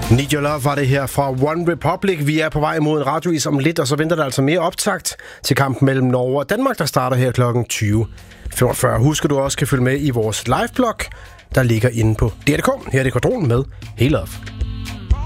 Need Your Love var det her fra One Republic. Vi er på vej mod en radiois om lidt, og så venter der altså mere optakt til kampen mellem Norge og Danmark, der starter her kl. 20:45. Husk, at du også kan følge med i vores liveblog, der ligger inde på DR.dk. Her er det Quadron med Hey Love.